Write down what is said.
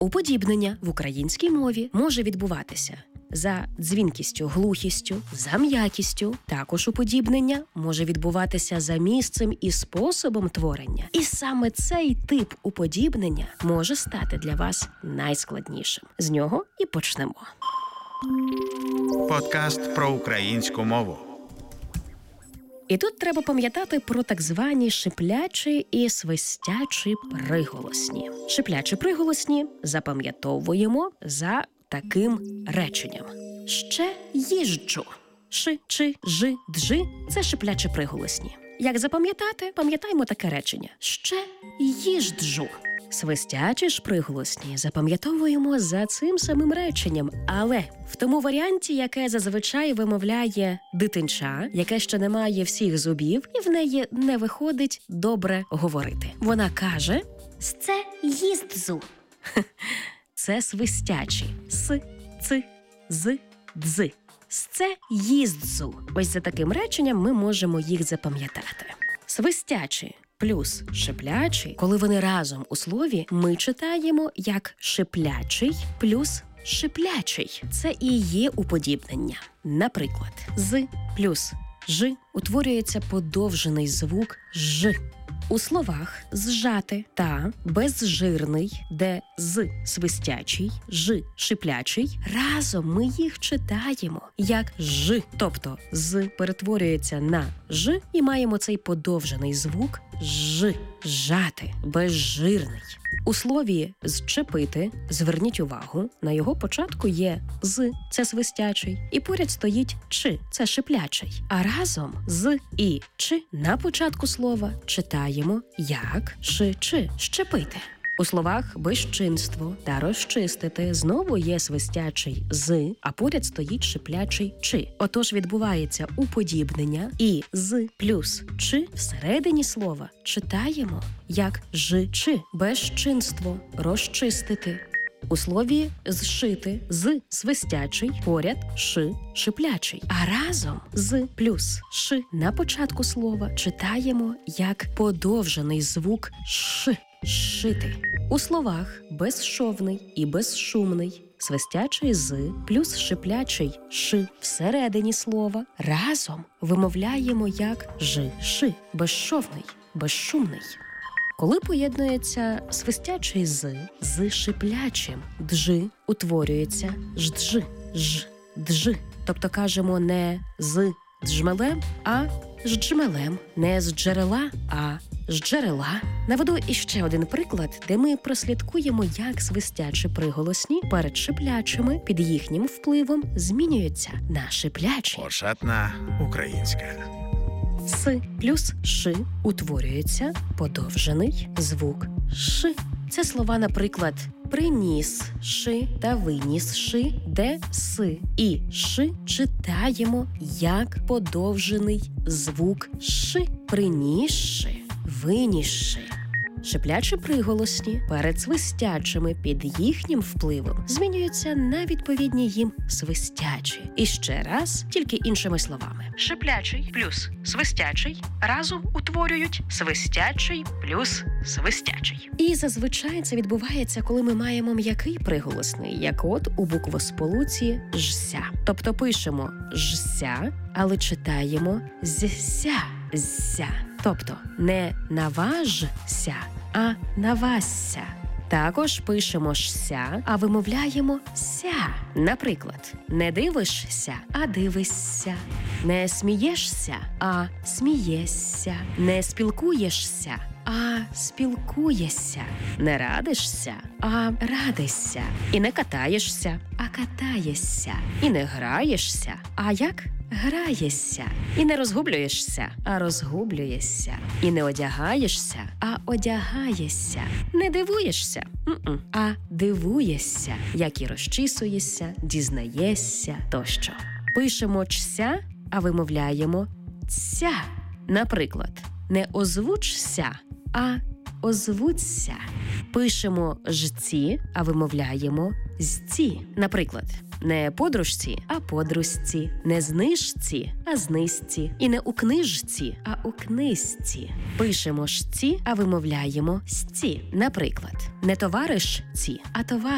Уподібнення в українській мові може відбуватися за дзвінкістю, глухістю, за м'якістю. Також уподібнення може відбуватися за місцем і способом творення. І саме цей тип уподібнення може стати для вас найскладнішим. З нього і почнемо. Подкаст про українську мову. І тут треба пам'ятати про так звані шиплячі і свистячі приголосні. Шиплячі приголосні запам'ятовуємо за таким реченням. Ще їжджу. Ши, чи, жи, джи – це шиплячі приголосні. Як запам'ятати? Пам'ятаємо таке речення. Ще їжджу. Свистячі ж приголосні запам'ятовуємо за цим самим реченням, але в тому варіанті, яке зазвичай вимовляє дитинча, яке ще не має всіх зубів, і в неї не виходить добре говорити. Вона каже «Сце їздзу». Це свистячі. С, ц, з, дз. Сце їздзу. Ось за таким реченням ми можемо їх запам'ятати. Свистячі плюс шиплячий, коли вони разом у слові, ми читаємо як шиплячий плюс шиплячий. Це і є уподібнення. Наприклад, з плюс ж утворюється подовжений звук ж. У словах зжати та безжирний, де з свистячий, ж шиплячий, разом ми їх читаємо як ж. Тобто з перетворюється на ж і маємо цей подовжений звук ж. Жати, безжирний. У слові «зчепити» зверніть увагу, на його початку є «з» – це свистячий, і поряд стоїть «чи» – це шиплячий. А разом «з» і «чи» на початку слова читаємо як «ши-чи» – «щепити». У словах «безчинство» та «розчистити» знову є свистячий «з», а поряд стоїть шиплячий «чи». Отож відбувається уподібнення, і «з» плюс «чи» всередині слова читаємо як «ж-чи» – «безчинство», «розчистити». У слові «зшити» «з» свистячий, поряд «ши» – шиплячий. А разом «з» плюс «ши» на початку слова читаємо як подовжений звук «ш» – «шити». У словах «безшовний» і «безшумний» свистячий «з» плюс шиплячий «ш» всередині слова разом вимовляємо як «ж-ши» – «безшовний», «безшумний». Коли поєднується свистячий «з» з шиплячим «джи», утворюється «жджи», «ж-джи». Тобто кажемо не «з джмелем», а «з джмелем», не «з джерела», а «з джерела». Наведу іще один приклад, де ми прослідкуємо, як свистячі приголосні перед шиплячими під їхнім впливом змінюються на шиплячі. Ошатна українська. С плюс ши утворюється подовжений звук ши. Це слова, наприклад, приніс ши та виніс ши, де с і ши читаємо як подовжений звук ши. Принісши, винісши. Шиплячі приголосні перед свистячими під їхнім впливом змінюються на відповідні їм свистячі. І ще раз, тільки іншими словами. Шиплячий плюс свистячий разом утворюють свистячий плюс свистячий. І зазвичай це відбувається, коли ми маємо м'який приголосний, як от у буквосполуці «жся». Тобто пишемо «жся», але читаємо «зся». «Зся». Тобто не «наважся», а «навасся». Також пишемо «шся», а вимовляємо «ся». Наприклад, не дивишся, а дивишся. Не смієшся, а смієшся. Не спілкуєшся, а спілкуєшся. Не радишся, а радишся. І не катаєшся, а катаєшся. І не граєшся, а як? Граєшся. І не розгублюєшся, а розгублюєшся. І не одягаєшся, а одягаєшся. Не дивуєшся, а дивуєшся. Як і розчісуєшся, дізнаєшся тощо. Пишемо «чся», а вимовляємо «ця». Наприклад, не озвучся, а озвуться. Пишемо «жці», а вимовляємо «зці». Наприклад, не подружці, а подружці, не знижці, а знизці, і не у книжці, а у книжці. Пишемо «шці», а вимовляємо «сці». Наприклад, не товаришці, а товаришці.